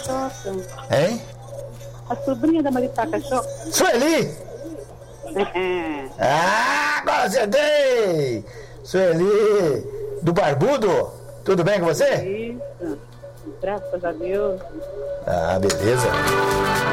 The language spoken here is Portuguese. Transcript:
Xoxa. Hein? A sobrinha da Maritaca Xoxa. Sueli! Agora acertei! Sueli, do Barbudo, tudo bem com você? Isso. Graças a Deus. Beleza.